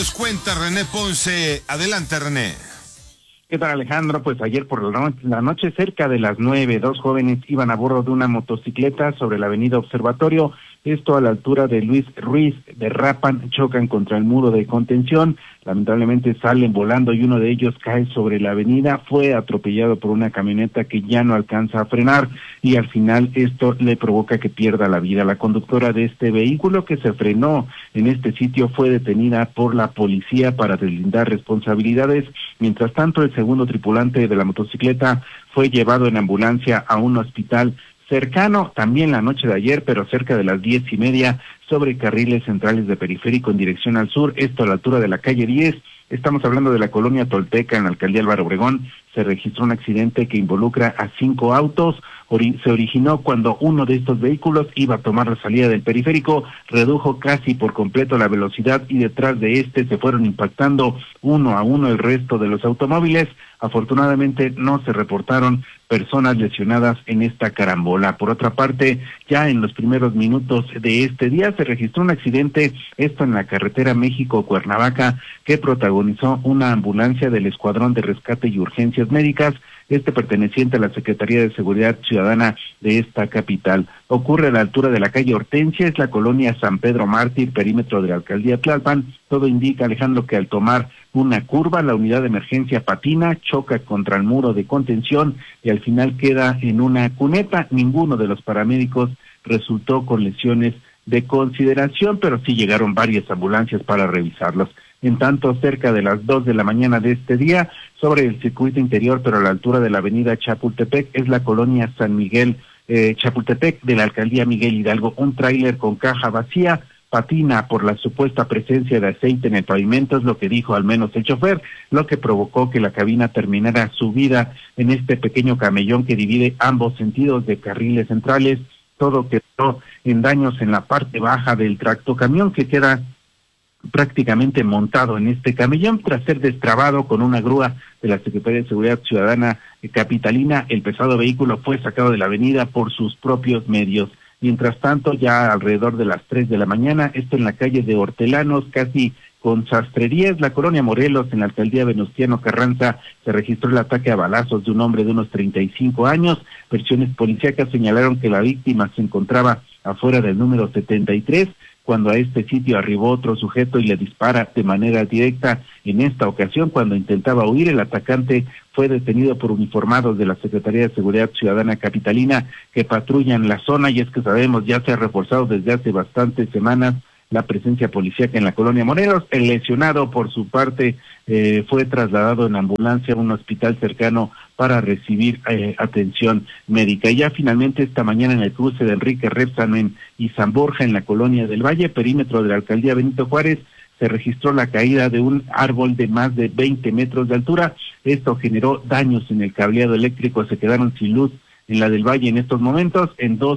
Nos cuenta René Ponce. Adelante, René. ¿Qué tal, Alejandro? Pues ayer por la noche, cerca de las 9, dos jóvenes iban a bordo de una motocicleta sobre la avenida Observatorio, esto a la altura de Luis Ruiz, derrapan, chocan contra el muro de contención, lamentablemente salen volando y uno de ellos cae sobre la avenida, fue atropellado por una camioneta que ya no alcanza a frenar y al final esto le provoca que pierda la vida. La conductora de este vehículo que se frenó en este sitio fue detenida por la policía para deslindar responsabilidades. Mientras tanto, el segundo tripulante de la motocicleta fue llevado en ambulancia a un hospital cercano, también la noche de ayer, pero cerca de las 10:30, sobre carriles centrales de Periférico en dirección al sur, esto a la altura de la calle 10. Estamos hablando de la colonia Tolteca, en la alcaldía Álvaro Obregón. Se registró un accidente que involucra a 5 autos. Se originó cuando uno de estos vehículos iba a tomar la salida del periférico, redujo casi por completo la velocidad y detrás de este se fueron impactando uno a uno el resto de los automóviles. Afortunadamente no se reportaron personas lesionadas en esta carambola. Por otra parte, ya en los primeros minutos de este día se registró un accidente, esto en la carretera México-Cuernavaca, que protagonizó una ambulancia del Escuadrón de Rescate y Urgencias Médicas, perteneciente a la Secretaría de Seguridad Ciudadana de esta capital. Ocurre a la altura de la calle Hortensia, es la colonia San Pedro Mártir, perímetro de la alcaldía Tlalpan. Todo indica, Alejandro, que al tomar una curva, la unidad de emergencia patina, choca contra el muro de contención y al final queda en una cuneta. Ninguno de los paramédicos resultó con lesiones de consideración, pero sí llegaron varias ambulancias para revisarlos. En tanto, cerca de las 2 de la mañana de este día, sobre el circuito interior, pero a la altura de la avenida Chapultepec, es la colonia San Miguel Chapultepec de la alcaldía Miguel Hidalgo. Un tráiler con caja vacía patina por la supuesta presencia de aceite en el pavimento, es lo que dijo al menos el chofer, lo que provocó que la cabina terminara subida en este pequeño camellón que divide ambos sentidos de carriles centrales. Todo quedó en daños en la parte baja del tractocamión, que queda prácticamente montado en este camellón tras ser destrabado con una grúa de la Secretaría de Seguridad Ciudadana capitalina. El pesado vehículo fue sacado de la avenida por sus propios medios. Mientras tanto, ya alrededor de las 3 de la mañana, esto en la calle de Hortelanos, casi con Sastrerías, la colonia Morelos, en la alcaldía Venustiano Carranza, se registró el ataque a balazos de un hombre de unos 35 años. Versiones policíacas señalaron que la víctima se encontraba afuera del número 73, cuando a este sitio arribó otro sujeto y le dispara de manera directa. En esta ocasión, cuando intentaba huir, el atacante fue detenido por uniformados de la Secretaría de Seguridad Ciudadana capitalina que patrullan la zona, y es que sabemos ya se ha reforzado desde hace bastantes semanas la presencia policíaca en la colonia Morelos. El lesionado, por su parte, fue trasladado en ambulancia a un hospital cercano para recibir atención médica. Y ya finalmente esta mañana en el cruce de Enrique Repsamen y San Borja en la colonia del Valle, perímetro de la alcaldía Benito Juárez, se registró la caída de un árbol de más de 20 metros de altura. Esto generó daños en el cableado eléctrico, se quedaron sin luz en la del Valle en estos momentos. En dos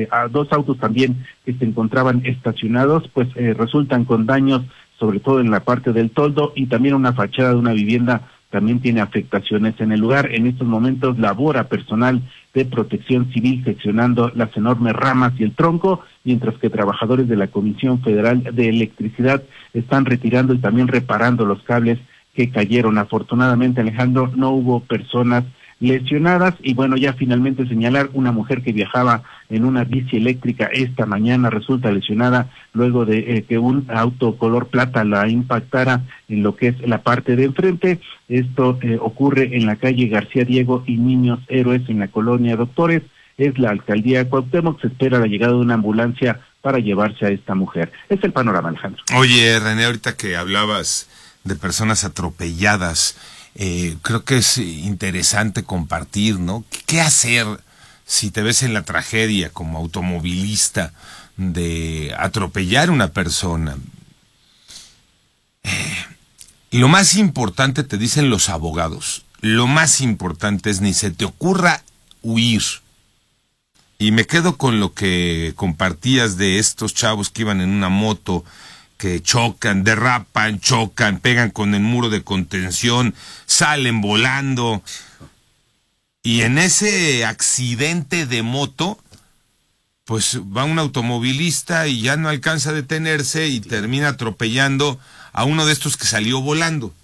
autos también que se encontraban estacionados, pues resultan con daños, sobre todo en la parte del toldo, y también una fachada de una vivienda también tiene afectaciones en el lugar. En estos momentos labora personal de protección civil seccionando las enormes ramas y el tronco, mientras que trabajadores de la Comisión Federal de Electricidad están retirando y también reparando los cables que cayeron. Afortunadamente, Alejandro, no hubo personas lesionadas. Y bueno, ya finalmente señalar, una mujer que viajaba en una bici eléctrica esta mañana resulta lesionada luego de que un auto color plata la impactara en lo que es la parte de enfrente. Esto ocurre en la calle García Diego y Niños Héroes, en la colonia Doctores. Es la alcaldía Cuauhtémoc. Se espera la llegada de una ambulancia para llevarse a esta mujer. Es el panorama, Alejandro. Oye, René, ahorita que hablabas de personas atropelladas, creo que es interesante compartir, ¿no? ¿Qué hacer si te ves en la tragedia como automovilista de atropellar a una persona? Lo más importante, te dicen los abogados, lo más importante es ni se te ocurra huir. Y me quedo con lo que compartías de estos chavos que iban en una moto, que chocan, derrapan, chocan, pegan con el muro de contención, salen volando. Y en ese accidente de moto, pues va un automovilista y ya no alcanza a detenerse y termina atropellando a uno de estos que salió volando.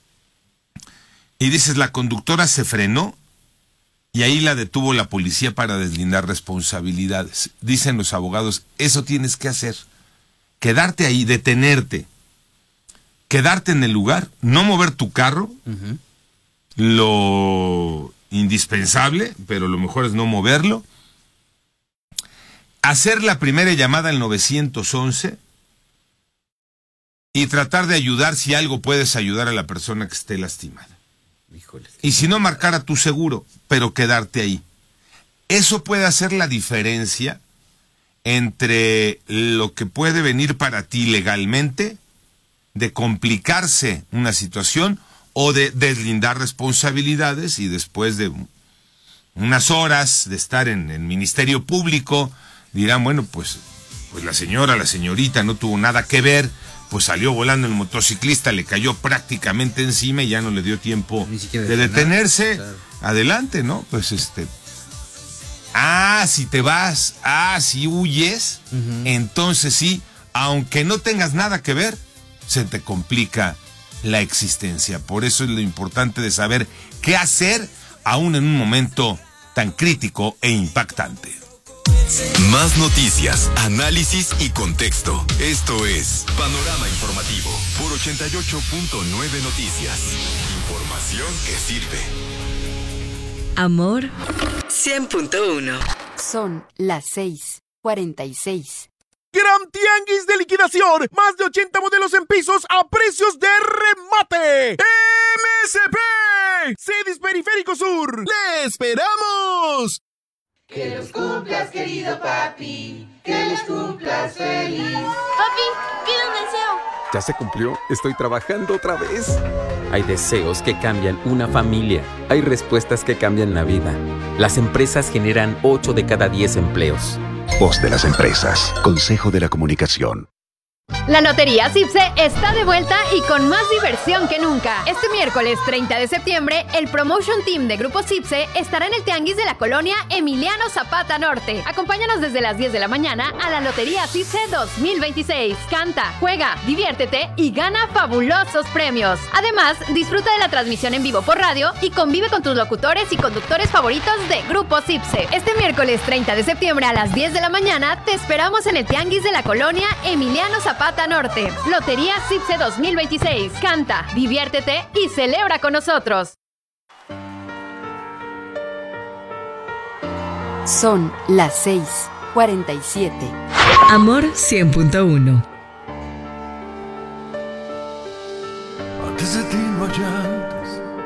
Y dices, la conductora se frenó y ahí la detuvo la policía para deslindar responsabilidades. Dicen los abogados, eso tienes que hacer. Quedarte ahí, detenerte. Quedarte en el lugar, no mover tu carro. Lo indispensable, pero lo mejor es no moverlo. Hacer la primera llamada al 911 y tratar de ayudar si algo puedes ayudar a la persona que esté lastimada. Híjole. Y si no, marcar a tu seguro, pero quedarte ahí. Eso puede hacer la diferencia entre lo que puede venir para ti legalmente, de complicarse una situación o de deslindar responsabilidades, y después de unas horas de estar en el Ministerio Público, dirán, bueno, pues la señorita no tuvo nada que ver, pues salió volando el motociclista, le cayó prácticamente encima y ya no le dio tiempo de detenerse. Claro. Adelante, ¿no? Pues si te vas, si huyes, entonces sí, aunque no tengas nada que ver, se te complica la existencia. Por eso es lo importante de saber qué hacer aún en un momento tan crítico e impactante. Más noticias, análisis y contexto. Esto es Panorama Informativo por 88.9 Noticias. Información que sirve. Amor 100.1. Son las 6:46. Gran Tianguis de liquidación. Más de 80 modelos en pisos a precios de remate. MSP. Cedis Periférico Sur. ¡Le esperamos! Que los cumplas, querido papi. Que los cumplas feliz. Papi, pide un deseo. ¿Ya se cumplió? Estoy trabajando otra vez. Hay deseos que cambian una familia. Hay respuestas que cambian la vida. Las empresas generan 8 de cada 10 empleos. Voz de las empresas. Consejo de la Comunicación. La Lotería CIPSE está de vuelta y con más diversión que nunca. Este miércoles 30 de septiembre, el Promotion Team de Grupo CIPSE estará en el Tianguis de la colonia Emiliano Zapata Norte. Acompáñanos desde las 10 de la mañana a la Lotería CIPSE 2026. Canta, juega, diviértete y gana fabulosos premios. Además, disfruta de la transmisión en vivo por radio y convive con tus locutores y conductores favoritos de Grupo CIPSE. Este miércoles 30 de septiembre a las 10 de la mañana te esperamos en el Tianguis de la colonia Emiliano Zapata Norte. Lotería CIPSE 2026. Canta, diviértete y celebra con nosotros. Son las 6:47. Amor 100.1. Antes de ti no hay